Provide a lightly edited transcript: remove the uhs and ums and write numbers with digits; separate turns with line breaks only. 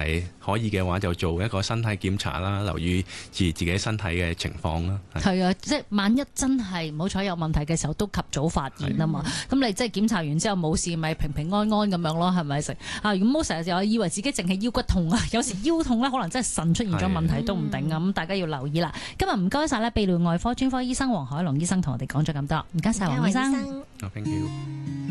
係可以嘅話就做一個身體檢查啦，留意自己身體嘅情況啦。
係啊，即係萬一真係唔好彩有問題嘅時候，都及早發現啊嘛。咁你即係檢查完之後冇事，咪平平安安咁樣咯，係咪食啊？如果唔好成日就以為自己淨係腰骨痛啊，有時腰痛咧可能真係腎出現咗問題都唔定啊。咁大家要留意啦。今日唔該晒咧，泌尿外科專科醫生黃凱龍醫生同我哋講咗咁多，唔該晒黃醫生。
Thank you。